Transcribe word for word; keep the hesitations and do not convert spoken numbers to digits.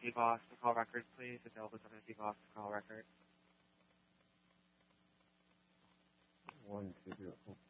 D-Boss to call record, please. If Elvis on a D-Boss to call record. One, two, three, four.